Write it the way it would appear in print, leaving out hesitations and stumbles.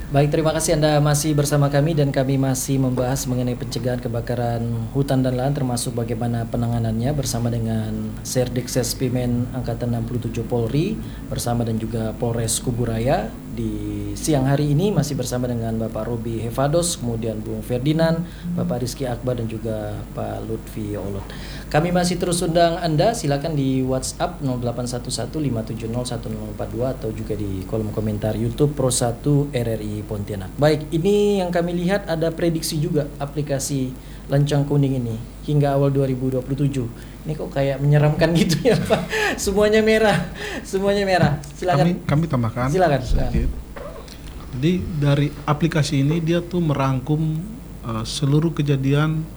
Baik, terima kasih Anda masih bersama kami dan kami masih membahas mengenai pencegahan kebakaran hutan dan lahan termasuk bagaimana penanganannya bersama dengan Serdikses Pimen Angkatan 67 Polri bersama dan juga Polres Kuburaya. Di siang hari ini masih bersama dengan Bapak Robi Hefados, kemudian Bung Ferdinand, Bapak Rizky Akbar dan juga Pak Lutfi Olot. Kami masih terus undang Anda, silakan di WhatsApp 0811570142 atau juga di kolom komentar YouTube Pro 1 RRI Pontianak. Baik, ini yang kami lihat ada prediksi juga aplikasi Lancang Kuning ini hingga awal 2027. Ini kok kayak menyeramkan gitu ya Pak. Semuanya merah. Semuanya merah. Silakan. Kami tambahkan Silakan. sedikit. Jadi dari aplikasi ini dia tuh merangkum seluruh kejadian